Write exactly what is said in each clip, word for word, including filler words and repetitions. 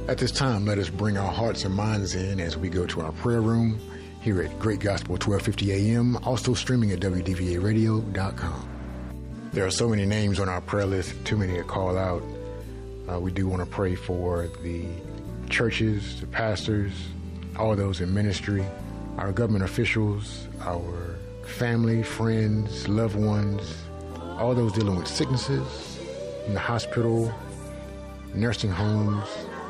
At this time, let us bring our hearts and minds in as we go to our prayer room here at Great Gospel twelve fifty A M, also streaming at W D V A radio dot com. There are so many names on our prayer list, too many to call out. Uh, we do want to pray for the churches, the pastors, all those in ministry, our government officials, our family, friends, loved ones, all those dealing with sicknesses in the hospital, nursing homes,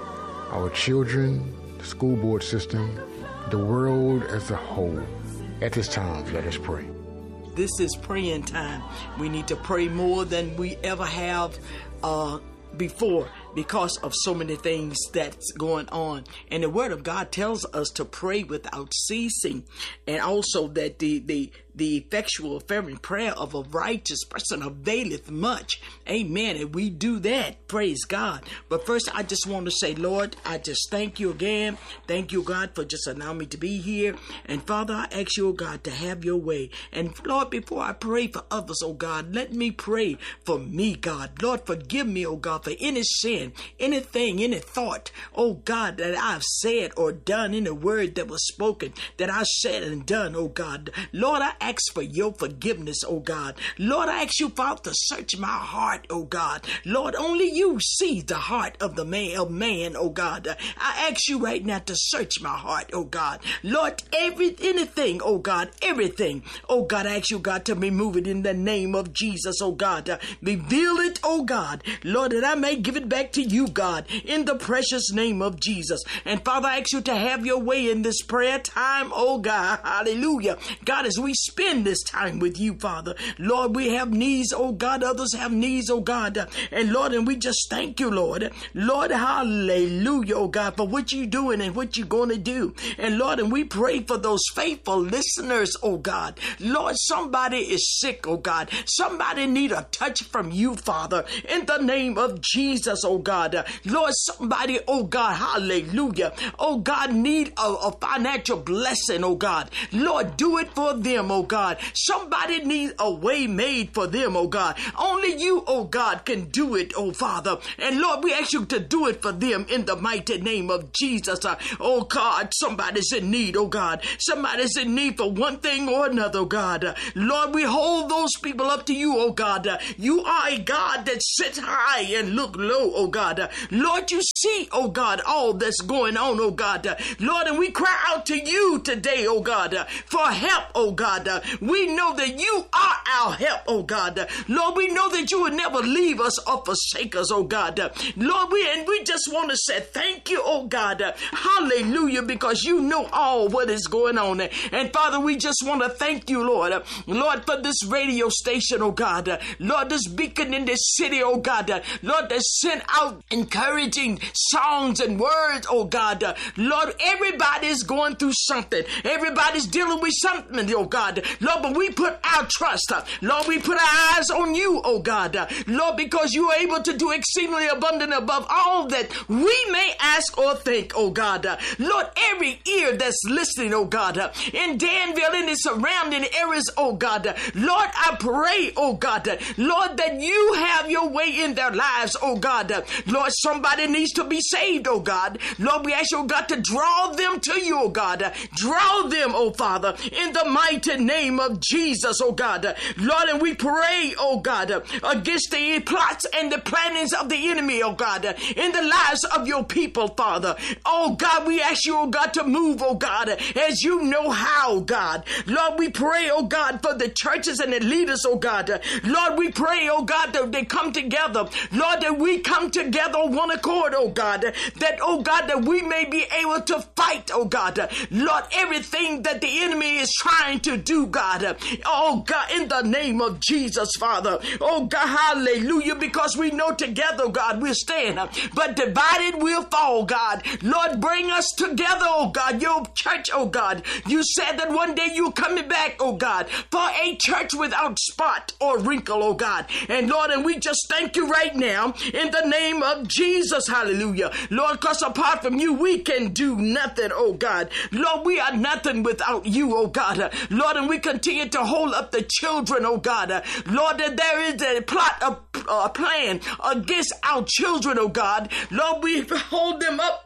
our children, the school board system, the world as a whole. At this time, let us pray. This is praying time. We need to pray more than we ever have uh, before, because of so many things that's going on. And the Word of God tells us to pray without ceasing. And also that the the the effectual fervent prayer of a righteous person availeth much. Amen. And we do that. Praise God. But first, I just want to say, Lord, I just thank you again. Thank you, God, for just allowing me to be here. And Father, I ask you, oh God, to have your way. And Lord, before I pray for others, oh God, let me pray for me, God. Lord, forgive me, oh God, for any sin, anything, any thought, oh God, that I've said or done, any word that was spoken, that I said and done, oh God. Lord, I ask for your forgiveness, oh God. Lord, I ask you, Father, to search my heart, oh God. Lord, only you see the heart of the man, of man, oh God. I ask you right now to search my heart, oh God. Lord, every anything, oh God, everything, oh God, I ask you, God, to remove it in the name of Jesus, oh God. Uh, reveal it, oh God, Lord, that I may give it back to you, God, in the precious name of Jesus. And Father, I ask you to have your way in this prayer time, oh God. Hallelujah. God, as we spend this time with you, Father, Lord, we have needs, oh God, others have needs, oh God, and Lord, and we just thank you, Lord. Lord, hallelujah, oh God, for what you're doing and what you're going to do. And Lord, and we pray for those faithful listeners, oh God. Lord, somebody is sick, oh God. Somebody need a touch from you, Father, in the name of Jesus, oh God. Lord, somebody, oh God, hallelujah, oh God, need a, a financial blessing, oh God. Lord, do it for them, oh God. Somebody needs a way made for them, oh God. Only you, oh God, can do it, oh Father. And Lord, we ask you to do it for them in the mighty name of Jesus. Uh, oh God, somebody's in need, oh God. Somebody's in need for one thing or another, oh God. Uh, Lord, we hold those people up to you, oh God. Uh, you are a God that sits high and look low, oh God. Uh, Lord, you see, oh God, all that's going on, oh God. Uh, Lord, and we cry out to you today, oh God, uh, for help, oh God. Uh, we know that you are our help, oh God. Uh, Lord, we know that you will never leave us or forsake us, oh God. Uh, Lord, we and we just want to say thank you, oh God. Uh, hallelujah, because you know all what is going on. Uh, and Father, we just want to thank you, Lord. Uh, Lord, for this radio station, oh God. Uh, Lord, this beacon in this city, oh God. Uh, Lord, that sent out encouraging songs and words, oh God. Uh, Lord, everybody's going through something. Everybody's dealing with something, oh God. Lord, but we put our trust, uh, Lord, we put our eyes on you, oh God. Uh, Lord, because you are able to do exceedingly abundant above all that we may ask or think, oh God. Uh, Lord, every ear that's listening, oh God, uh, in Danville and the surrounding areas, oh God. Uh, Lord, I pray, oh God, uh, Lord, that you have your way in their lives, oh God. Uh, Lord, somebody needs to be saved, oh God. Lord, we ask you, oh God, to draw them to you, oh God. Uh, draw them, oh Father, in the mighty name of Jesus, oh God. Uh, Lord, and we pray, oh God, uh, against the plots and the plannings of the enemy, oh God, uh, in the lives of your people, Father. Oh God, we ask you, oh God, to move, oh God, uh, as you know how, God. Lord, we pray, oh God, for the churches and the leaders, oh God. Uh, Lord, we pray, oh God, that they come together. Lord, that we come together on one accord, oh God. Uh, that, oh God, that we may be able to fight, oh God. Uh, Lord, everything that the enemy is trying to do, God. Uh, oh God, in the name of Jesus, Father. Oh God, hallelujah, because we know together, God, we'll stand, uh, but divided we'll fall, God. Lord, bring us together, oh God, your church, oh God. You said that one day you're coming back, oh God, for a church without spot or wrinkle, oh God. And Lord, and we just thank you right now in the name of Jesus, hallelujah. Lord, because apart from you, we can do nothing, oh God. Lord, we are nothing without you, oh God. Uh, Lord, and we continue to hold up the children, oh God. Uh, Lord, that there is a plot, a, a plan against our children, oh God. Lord, we hold them up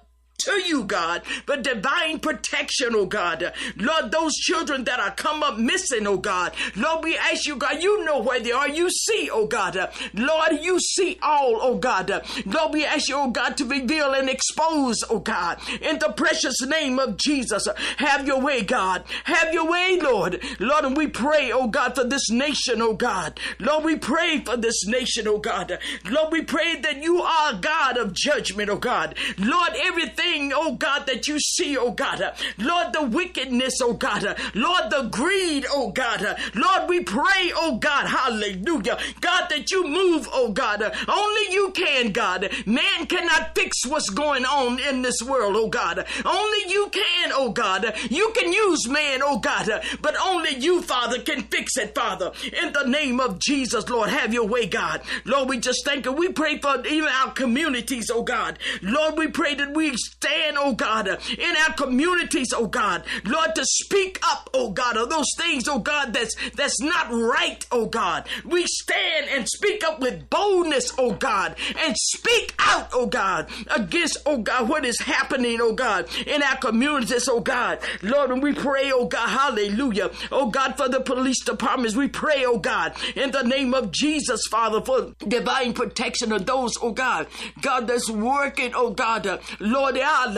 to you, God, for divine protection, oh God. Lord, those children that are come up missing, oh God. Lord, we ask you, God, you know where they are. You see, oh God. Lord, you see all, oh God. Lord, we ask you, oh God, to reveal and expose, oh God, in the precious name of Jesus. Have your way, God. Have your way, Lord. Lord, and we pray, oh God, for this nation, oh God. Lord, we pray for this nation, oh God. Lord, we pray that you are a God of judgment, oh God. Lord, everything, oh God, that you see, oh God. Lord, the wickedness, oh God. Lord, the greed, oh God. Lord, we pray, oh God, hallelujah. God, that you move, oh God. Only you can, God. Man cannot fix what's going on in this world, oh God. Only you can, oh God. You can use man, oh God, but only you, Father, can fix it, Father. In the name of Jesus, Lord, have your way, God. Lord, we just thank you. We pray for even our communities, oh God. Lord, we pray that we stand, oh God, in our communities, oh God. Lord, to speak up, oh God, of those things, oh God, that's that's not right, oh God. We stand and speak up with boldness, oh God, and speak out, oh God, against, oh God, what is happening, oh God, in our communities, oh God. Lord, and we pray, oh God, hallelujah, oh God, for the police departments. We pray, oh God, in the name of Jesus, Father, for divine protection of those, oh God, God, that's working, oh God, uh, Lord,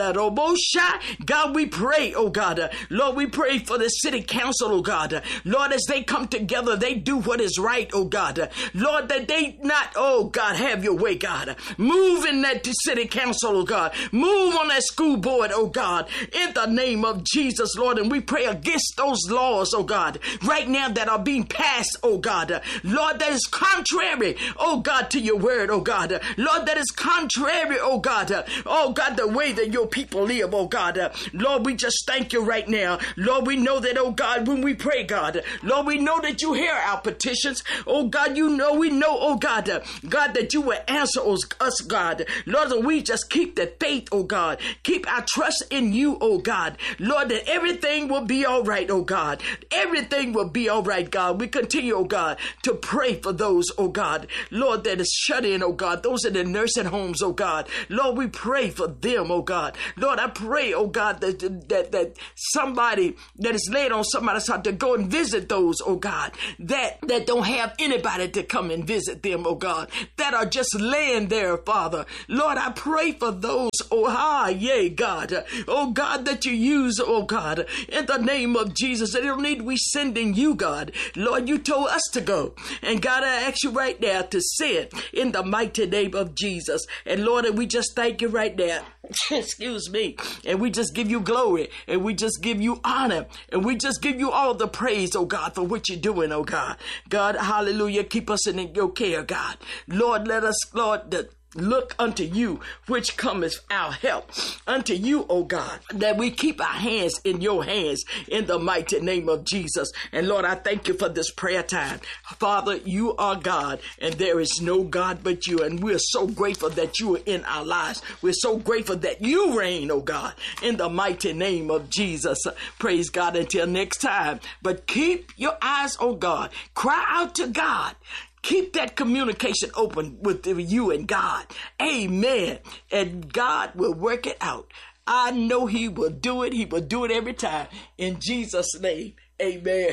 God, we pray, oh God, uh, Lord, we pray for the city council, oh God, uh, Lord, as they come together, they do what is right, oh God, uh, Lord, that they not, oh God, have your way, God, uh, move in that city council, oh God, move on that school board, oh God, in the name of Jesus, Lord, and we pray against those laws, oh God, right now that are being passed, oh God, uh, Lord, that is contrary, oh God, to your word, oh God, uh, Lord, that is contrary, oh God, uh, oh God, the way that your people live, oh God, uh, Lord, we just thank you right now, Lord, we know that, oh God, when we pray, God, Lord, we know that you hear our petitions, oh God, you know, we know, oh God, uh, God, that you will answer us, us, God, Lord, and we just keep the faith, oh God, keep our trust in you, oh God, Lord, that everything will be all right, oh God, everything will be all right, God, we continue, oh God, to pray for those, oh God, Lord, that is shut in, oh God, those in the nursing homes, oh God, Lord, we pray for them, oh God, Lord, I pray, oh God, that, that, that somebody that is laid on somebody's heart to go and visit those, oh God, that, that don't have anybody to come and visit them, oh God, that are just laying there, Father, Lord, I pray for those, oh, ah, yay, God, oh God, that you use, oh God, in the name of Jesus, they don't need we sending you, God, Lord, you told us to go, and God, I ask you right now to say it in the mighty name of Jesus, and Lord, and we just thank you right now, excuse me, and we just give you glory, and we just give you honor, and we just give you all the praise, oh God, for what you're doing, oh God, God, hallelujah, keep us in your care, God, Lord, let us, Lord, the look unto you, which cometh our help. Unto you, O God, that we keep our hands in your hands in the mighty name of Jesus. And Lord, I thank you for this prayer time. Father, you are God, and there is no God but you. And we're so grateful that you are in our lives. We're so grateful that you reign, oh God, in the mighty name of Jesus. Praise God until next time. But keep your eyes, oh God. Cry out to God. Keep that communication open with you and God. Amen. And God will work it out. I know he will do it. He will do it every time. In Jesus' name, amen.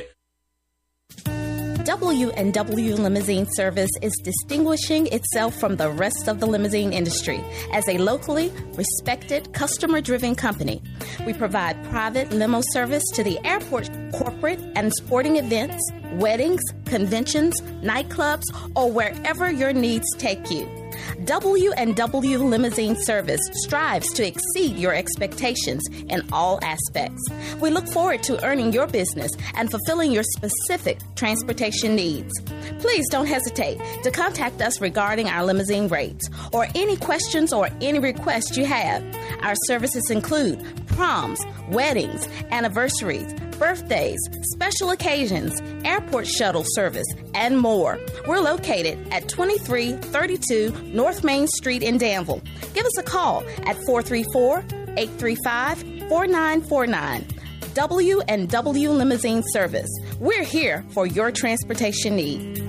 W and W Limousine Service is distinguishing itself from the rest of the limousine industry as a locally respected, customer-driven company. We provide private limo service to the airport, corporate and sporting events, weddings, conventions, nightclubs, or wherever your needs take you. W and W Limousine Service strives to exceed your expectations in all aspects. We look forward to earning your business and fulfilling your specific transportation needs. Please don't hesitate to contact us regarding our limousine rates or any questions or any requests you have. Our services include proms, weddings, anniversaries, birthdays, special occasions, airport shuttle service, and more. We're located at twenty-three thirty-two North Main Street in Danville. Give us a call at four three four, eight three five, four nine four nine. W and W Limousine Service. We're here for your transportation need.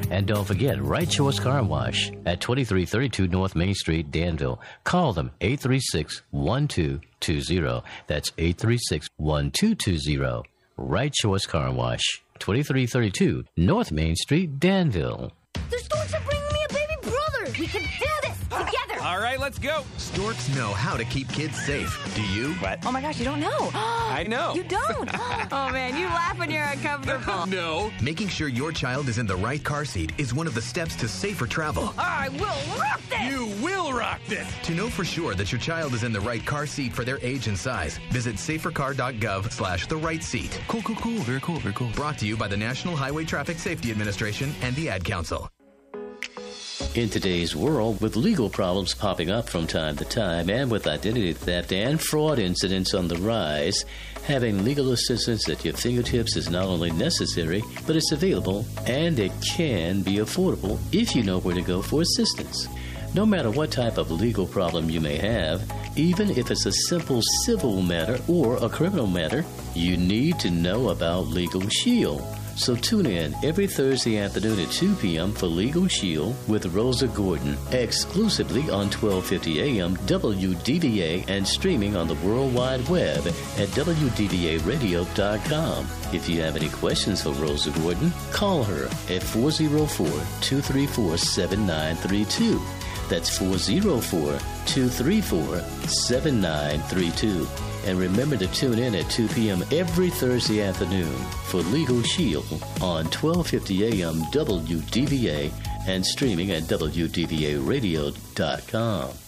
And don't forget, Right Choice Car Wash at twenty-three thirty-two North Main Street, Danville. Call them eight three six, one two two zero. That's eight three six, one two two zero. Right Choice Car Wash, twenty-three thirty-two North Main Street, Danville. The storks are bringing me a baby brother. We can do this together. All right, let's go. Storks know how to keep kids safe. Do you? What? Oh my gosh, you don't know. I know. You don't. Oh man, you laugh when you're uncomfortable. No. Making sure your child is in the right car seat is one of the steps to safer travel. I will rock this. You will rock this. To know for sure that your child is in the right car seat for their age and size, visit safercar.gov slash the right seat. Cool, cool, cool. Very cool, very cool. Brought to you by the National Highway Traffic Safety Administration and the Ad Council. In today's world, with legal problems popping up from time to time and with identity theft and fraud incidents on the rise, having legal assistance at your fingertips is not only necessary, but it's available and it can be affordable if you know where to go for assistance. No matter what type of legal problem you may have, even if it's a simple civil matter or a criminal matter, you need to know about Legal Shield. So tune in every Thursday afternoon at two p.m. for Legal Shield with Rosa Gordon, exclusively on twelve fifty a.m. W D V A and streaming on the World Wide Web at W D V A radio dot com. If you have any questions for Rosa Gordon, call her at four oh four, two three four, seven nine three two. That's four oh four, two three four, seven nine three two. And remember to tune in at two p.m. every Thursday afternoon for Legal Shield on twelve fifty a.m. W D V A and streaming at W D V A radio dot com.